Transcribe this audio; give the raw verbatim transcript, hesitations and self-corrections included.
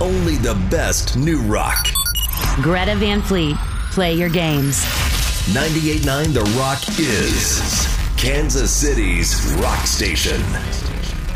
only the best new rock. Greta Van Fleet, play your games. ninety-eight point nine The Rock is Kansas City's rock station.